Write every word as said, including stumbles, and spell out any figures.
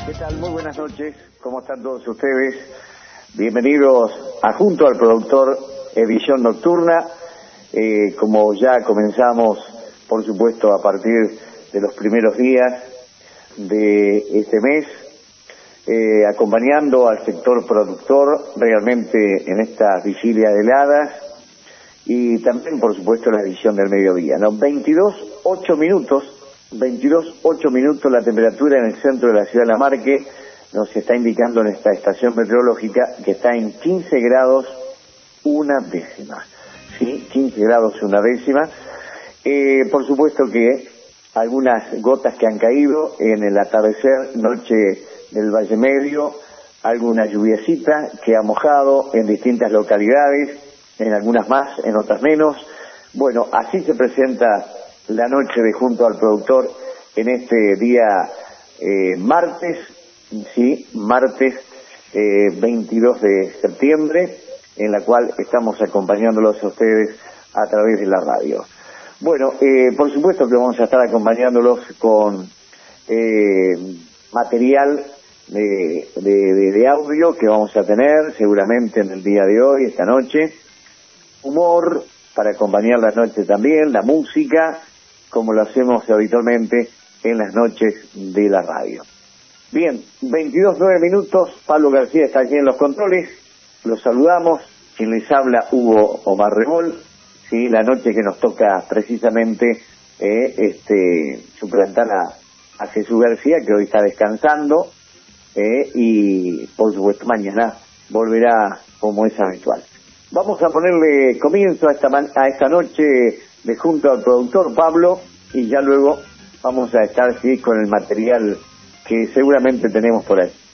¿Qué tal? Muy buenas noches. ¿Cómo están todos ustedes? Bienvenidos a Junto al Productor, edición nocturna. Eh, como ya comenzamos, por supuesto, a partir de los primeros días de este mes, eh, acompañando al sector productor realmente en estas vigilias heladas y también, por supuesto, la edición del mediodía, ¿no? veintidós, ocho minutos. veintidós, ocho minutos la temperatura en el centro de la ciudad de Lamarque, nos está indicando en esta estación meteorológica que está en quince grados una décima, ¿sí? quince grados una décima. Eh, por supuesto que algunas gotas que han caído en el atardecer, noche del Valle Medio, alguna lluviecita que ha mojado en distintas localidades, en algunas más, en otras menos. Bueno, así se presenta la noche de Junto al Productor en este día eh, martes, sí, martes eh, veintidós de septiembre, en la cual estamos acompañándolos a ustedes a través de la radio. Bueno, eh, por supuesto que vamos a estar acompañándolos con eh, material de, de, de, de audio que vamos a tener seguramente en el día de hoy, esta noche, humor para acompañar la noche también, la música, como lo hacemos habitualmente en las noches de la radio. Bien, veintidós, nueve minutos, Pablo García está aquí en los controles, los saludamos, quien les habla, Hugo Omar Remol, sí, la noche que nos toca precisamente eh, este suplantar a, a Jesús García, que hoy está descansando, eh, y por supuesto mañana volverá como es habitual. Vamos a ponerle comienzo a esta, man a esta noche de Junto al Productor, Pablo, y ya luego vamos a estar sí con el material que seguramente tenemos por ahí.